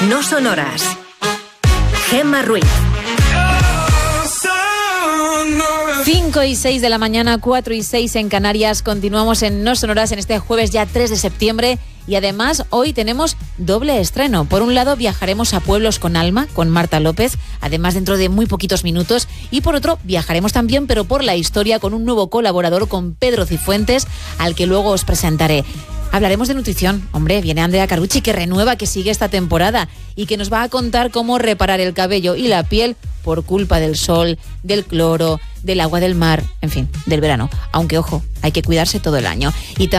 No Sonoras. Gemma Ruiz. 5:06 de la mañana, 4:06 en Canarias. Continuamos en No Sonoras en este jueves ya 3 de septiembre. Y además hoy tenemos doble estreno. Por un lado viajaremos a Pueblos con Alma, con Marta López, además dentro de muy poquitos minutos. Y por otro viajaremos también, pero por la historia, con un nuevo colaborador, con Pedro Cifuentes, al que luego os presentaré. Hablaremos de nutrición. Hombre, viene Andrea Carucci, que renueva, que sigue esta temporada y que nos va a contar cómo reparar el cabello y la piel por culpa del sol, del cloro, del agua del mar, en fin, del verano. Aunque, ojo, hay que cuidarse todo el año. Y